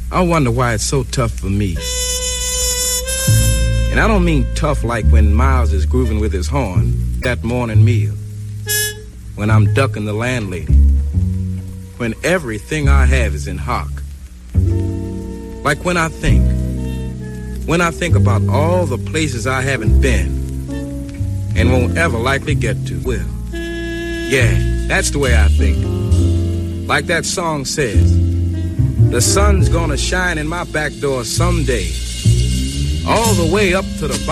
I wonder why it's so tough for me. And I don't mean tough like when Miles is grooving with his horn, that morning meal. When I'm ducking the landlady. When everything I have is in hock. Like when I think about all the places I haven't been and won't ever likely get to. Well, yeah, that's the way I think. Like that song says, the sun's gonna shine in my back door someday, all the way up to the